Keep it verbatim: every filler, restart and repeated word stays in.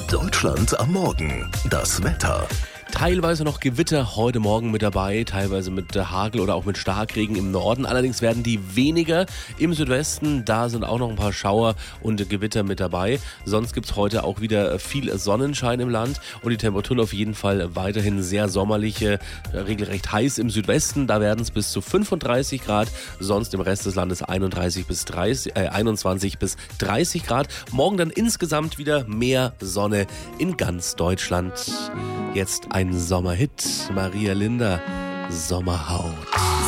Deutschland am Morgen. Das Wetter. Teilweise noch Gewitter heute Morgen mit dabei, teilweise mit Hagel oder auch mit Starkregen im Norden. Allerdings werden die weniger im Südwesten. Da sind auch noch ein paar Schauer und Gewitter mit dabei. Sonst gibt es heute auch wieder viel Sonnenschein im Land und die Temperaturen auf jeden Fall weiterhin sehr sommerlich, äh, regelrecht heiß im Südwesten. Da werden es bis zu fünfunddreißig Grad, sonst im Rest des Landes einunddreißig bis dreißig, äh, einundzwanzig bis dreißig Grad. Morgen dann insgesamt wieder mehr Sonne in ganz Deutschland. Jetzt ein Sommerhit, Maria Linder, Sommerhaut.